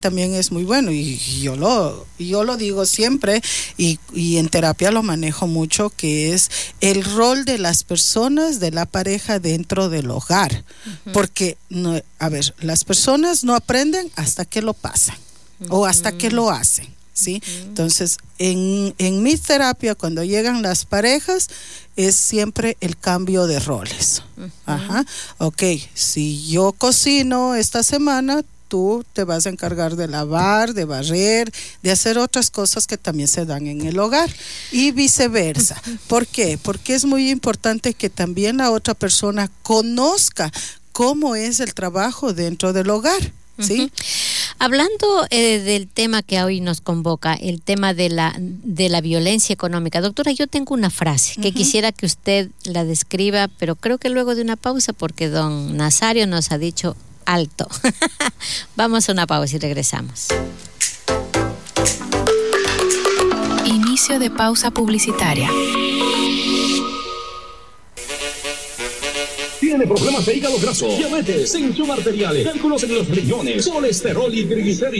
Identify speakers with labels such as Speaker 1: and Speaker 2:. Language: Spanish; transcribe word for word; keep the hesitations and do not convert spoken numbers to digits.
Speaker 1: también es muy bueno y yo lo yo lo digo siempre y, y en terapia lo manejo mucho, que es el rol de las personas, de la pareja dentro del hogar. Uh-huh. Porque no, a ver, las personas no aprenden hasta que lo pasan, uh-huh, o hasta que lo hacen, ¿sí? Uh-huh. Entonces, en, en mi terapia, cuando llegan las parejas, es siempre el cambio de roles. Uh-huh. Ajá. Ok, si yo cocino esta semana, tú te vas a encargar de lavar, de barrer, de hacer otras cosas que también se dan en el hogar y viceversa. ¿Por qué? Porque es muy importante que también la otra persona conozca cómo es el trabajo dentro del hogar. ¿Sí?
Speaker 2: Uh-huh. Hablando eh, del tema que hoy nos convoca, el tema de la de la violencia económica. Doctora, yo tengo una frase que uh-huh. quisiera que usted la describa, pero creo que luego de una pausa, porque don Nazario nos ha dicho alto. Vamos a una pausa y regresamos.
Speaker 3: Inicio de pausa publicitaria.
Speaker 4: Tiene problemas de hígado graso, diabetes, tensión arterial, cálculos en los riñones, colesterol y triglicéridos.